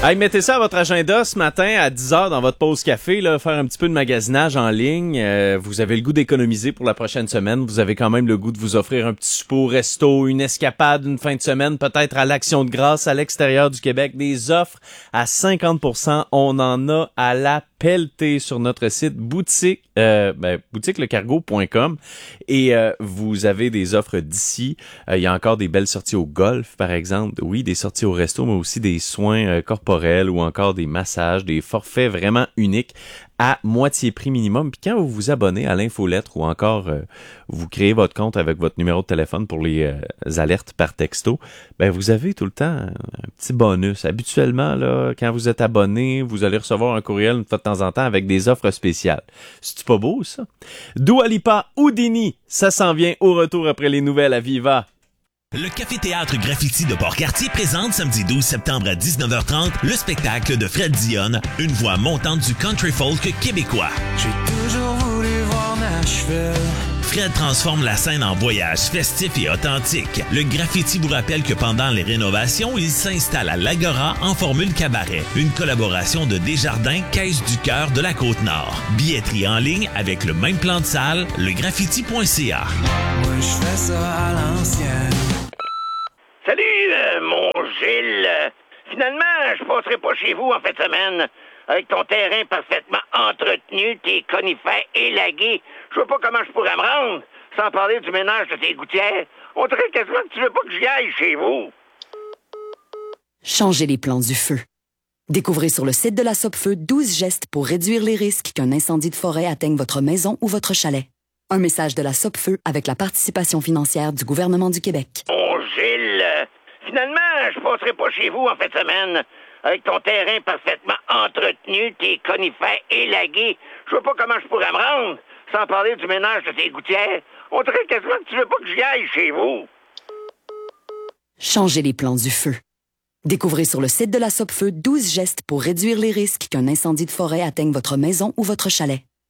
Hey, mettez ça à votre agenda ce matin à 10h dans votre pause café, là, faire un petit peu de magasinage en ligne. Vous avez le goût d'économiser pour la prochaine semaine. Vous avez quand même le goût de vous offrir un petit souper au resto, une escapade, une fin de semaine, peut-être à l'Action de grâce à l'extérieur du Québec. Des offres à 50%. On en a à la pelletée sur notre site boutiquelecargo.com et vous avez des offres d'ici. Il y a encore des belles sorties au golf, par exemple. Oui, des sorties au resto, mais aussi des soins corporels ou encore des massages, des forfaits vraiment uniques à moitié prix minimum. Puis quand vous vous abonnez à l'infolettre ou encore vous créez votre compte avec votre numéro de téléphone pour les alertes par texto, ben vous avez tout le temps un petit bonus. Habituellement, là, quand vous êtes abonné, vous allez recevoir un courriel une fois de temps en temps avec des offres spéciales. C'est pas beau, ça? Dua Lipa Houdini, ça s'en vient au retour après les nouvelles à Viva. Le Café-Théâtre Graffiti de Port-Cartier présente samedi 12 septembre à 19h30 le spectacle de Fred Dionne, une voix montante du country folk québécois. J'ai toujours voulu voir Nashville. Fred transforme la scène en voyage festif et authentique. Le graffiti vous rappelle que pendant les rénovations, il s'installe à l'Agora en formule cabaret. Une collaboration de Desjardins, Caisse du Cœur de la Côte-Nord. Billetterie en ligne avec le même plan de salle, legraffiti.ca. Moi, je fais ça à l'ancienne. Salut, mon Gilles. Finalement, je passerai pas chez vous en fin de semaine. Avec ton terrain parfaitement entretenu, tes conifères élagués, je vois pas comment je pourrais me rendre, sans parler du ménage de tes gouttières. On dirait quasiment que tu veux pas que j'y aille chez vous. Changez les plans du feu. Découvrez sur le site de la Sopfeu 12 gestes pour réduire les risques qu'un incendie de forêt atteigne votre maison ou votre chalet. Un message de la Sopfeu avec la participation financière du gouvernement du Québec. Mon Gilles, finalement, je passerai pas chez vous en fin de semaine. Avec ton terrain parfaitement entretenu, tes conifères élagués, je vois pas comment je pourrais me rendre, sans parler du ménage de tes gouttières. On dirait quasiment que tu veux pas que j'y aille chez vous. Changez les plans du feu. Découvrez sur le site de la Sopfeu 12 gestes pour réduire les risques qu'un incendie de forêt atteigne votre maison ou votre chalet.